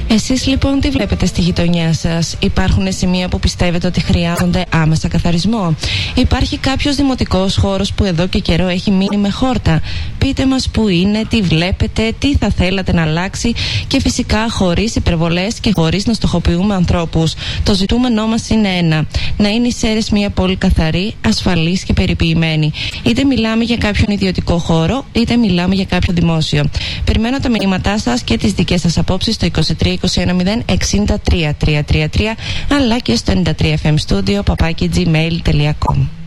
Εσείς λοιπόν τι βλέπετε στη γειτονιά σας? Υπάρχουν σημεία που πιστεύετε ότι χρειάζονται άμεσα καθαρισμό? Υπάρχει κάποιος δημοτικός χώρος που εδώ και καιρό έχει μείνει με χόρτα? Πείτε μας που είναι, τι βλέπετε, τι θα θέλατε να αλλάξει και φυσικά χωρίς υπερβολές και χωρίς να στοχοποιούμε ανθρώπους. Το ζητούμενό μας είναι ένα: να είναι η Σέρρες μια πόλη καθαρή, ασφαλής και περιποιημένη. Είτε μιλάμε για κάποιον ιδιωτικό χώρο, είτε μιλάμε για κάποιο δημόσιο. Περιμένω τα μηνύματά σας και τις δικές σας απόψεις στο 23 21 0 63 333 αλλά και στο 93 FM Studio @gmail.com.